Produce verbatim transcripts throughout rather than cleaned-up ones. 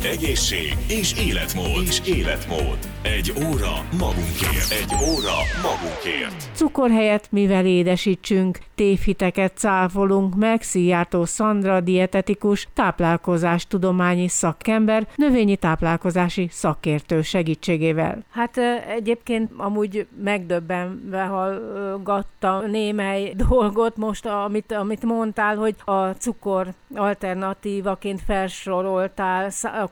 Egészség és életmód. És életmód. Egy óra magunkért. Egy óra magunkért. Cukor helyett mivel édesítsünk? Tévhiteket cáfolunk meg. Szijjártó Szandra, dietetikus, táplálkozástudományi szakember, növényi táplálkozási szakértő segítségével. Hát egyébként amúgy megdöbbenve hallgattam némely dolgot most, amit, amit mondtál, hogy a cukor alternatívaként felsoroltál, a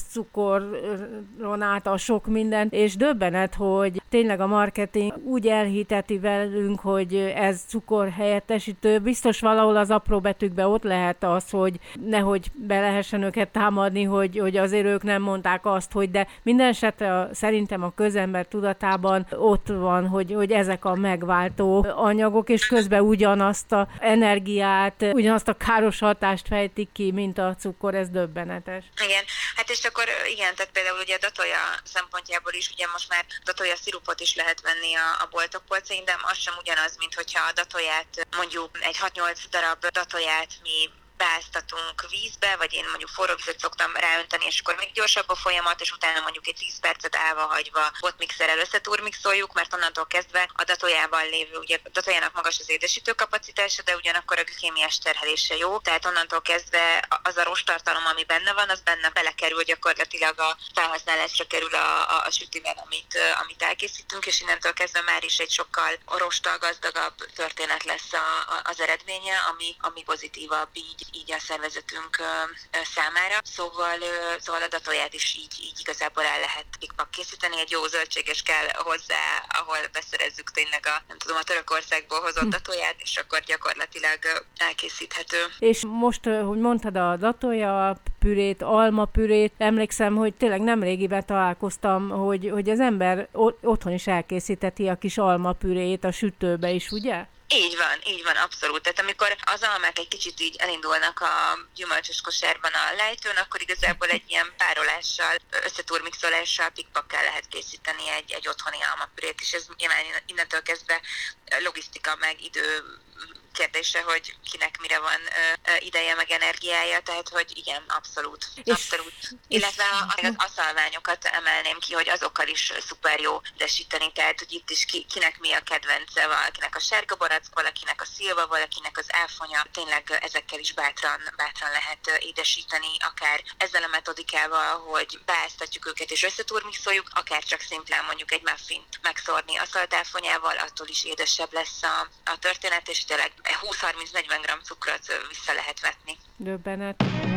kókuszcukoron át a sok minden, és döbbenet, hogy tényleg a marketing úgy elhiteti velünk, hogy ez cukor helyettesítő. Biztos valahol az apró betűkben ott lehet az, hogy nehogy be lehessen őket támadni, hogy, hogy azért ők nem mondták azt, hogy de minden esetre szerintem a közember tudatában ott van, hogy, hogy ezek a megváltó anyagok, és közben ugyanazt a energiát, ugyanazt a káros hatást fejtik ki, mint a cukor, ez döbbenetes. Igen, hát és akkor igen, tehát például ugye a datója szempontjából is, ugye most már datója szirupot is lehet venni a, a boltok polcain, de az sem ugyanaz, mint hogyha a datóját, mondjuk egy hat-nyolc darab datóját mi beáztatunk vízbe, vagy én mondjuk forró vizet szoktam ráönteni, és akkor még gyorsabb a folyamat, és utána mondjuk egy tíz percet állva hagyva botmixerrel összeturmixoljuk, mert onnantól kezdve a datójában lévő, ugye a datójának magas az édesítő kapacitása, de ugyanakkor a glikémiás terhelése jó, tehát onnantól kezdve az a rosttartalom, ami benne van, az benne belekerül gyakorlatilag a felhasználásra kerül a, a, a sütiben, amit, amit elkészítünk, és innentől kezdve már is egy sokkal rosttal gazdagabb történet lesz a, a, az eredménye, ami, ami pozitívabb így így a szervezetünk ö, ö, számára. Szóval, ö, szóval a datóját is így, így igazából el lehet pikpak készíteni. Egy jó zöldséges kell hozzá, ahol beszerezzük tényleg a, nem tudom, a Törökországból hozott datóját, és akkor gyakorlatilag ö, elkészíthető. És most, hogy mondtad a datója pürét, alma pürét, emlékszem, hogy tényleg nemrégiben találkoztam, hogy, hogy az ember otthon is elkészíteti a kis alma pürét a sütőbe is, ugye? Így van, így van, abszolút. Tehát amikor az almák egy kicsit így elindulnak a gyümölcsös kosárban a lejtőn, akkor igazából egy ilyen párolással, összeturmixolással pikpakkel lehet készíteni egy, egy otthoni almapürét, és ez nyilván innentől kezdve logisztika meg idő kérdése, hogy kinek mire van ö, ö, ideje, meg energiája, tehát hogy igen, abszolút. És, abszolút. Illetve és, az aszalványokat emelném ki, hogy azokkal is szuper jó édesíteni, tehát hogy itt is ki, kinek mi a kedvence, valakinek a sárga barack, valakinek a szilva, valakinek az áfonya, tényleg ezekkel is bátran, bátran lehet édesíteni, akár ezzel a metodikával, hogy beáztatjuk őket és összeturmixoljuk, akár csak szimplán mondjuk egy muffint megszórni aszalt áfonyával, attól is édesebb lesz a, a történet, és tényleg húsz-harminc-negyven gramm cukrot vissza lehet vetni. Döbbenet.